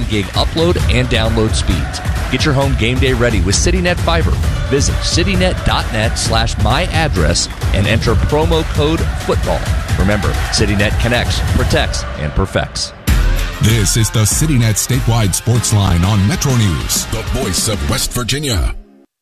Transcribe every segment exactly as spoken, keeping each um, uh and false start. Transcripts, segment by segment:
gig upload and download speeds. Get your home game day ready with CityNet Fiber. Visit citynet.net slash my address and enter promo code football. Remember, CityNet connects, protects, and perfects. This is the CityNet statewide sports line on Metro News, the voice of West Virginia.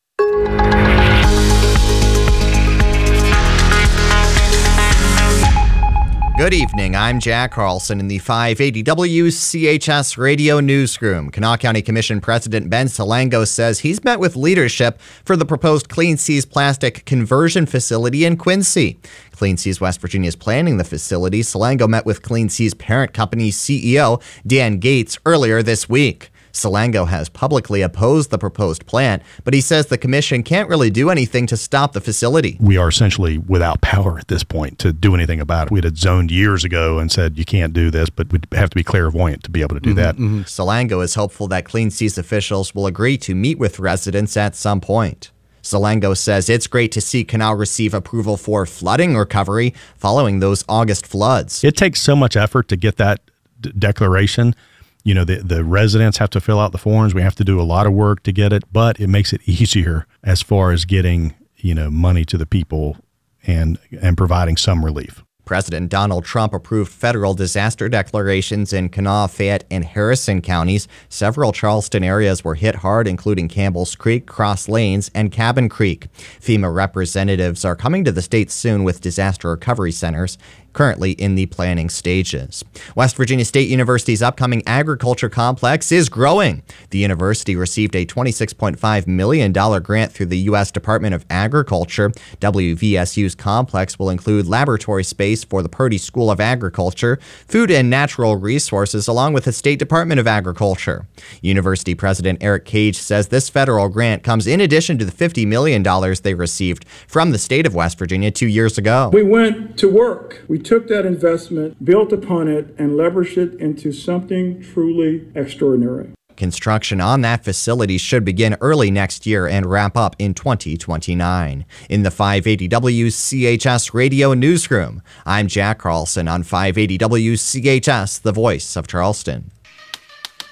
Good evening. I'm Jack Carlson in the five eighty W C H S Radio Newsroom. Kanawha County Commission President Ben Salango says he's met with leadership for the proposed Clean Seas plastic conversion facility in Quincy. Clean Seas West Virginia is planning the facility. Salango met with Clean Seas parent company C E O Dan Gates earlier this week. Salango has publicly opposed the proposed plant, but he says the commission can't really do anything to stop the facility. We are essentially without power at this point to do anything about it. We had zoned years ago and said you can't do this, but we'd have to be clairvoyant to be able to do mm-hmm, that. Mm-hmm. Salango is hopeful that Clean Seas officials will agree to meet with residents at some point. Salango says it's great to see Kanawha receive approval for flooding recovery following those August floods. It takes so much effort to get that d- declaration. You know, the, the residents have to fill out the forms. We have to do a lot of work to get it, but it makes it easier as far as getting, you know, money to the people and and providing some relief. President Donald Trump approved federal disaster declarations in Kanawha, Fayette, and Harrison counties. Several Charleston areas were hit hard, including Campbell's Creek, Cross Lanes, and Cabin Creek. FEMA representatives are coming to the state soon with disaster recovery centers, currently in the planning stages. West Virginia State University's upcoming agriculture complex is growing. The university received a twenty-six point five million dollars grant through the U S Department of Agriculture. W V S U's complex will include laboratory space for the Purdy School of Agriculture, food and natural resources, along with the State Department of Agriculture. University President Eric Cage says this federal grant comes in addition to the fifty million dollars they received from the state of West Virginia two years ago. We went to work. We took that investment, built upon it, and leveraged it into something truly extraordinary. Construction on that facility should begin early next year and wrap up in twenty twenty-nine. In the five eighty W C H S Radio Newsroom, I'm Jack Carlson on five eighty W C H S, the voice of Charleston.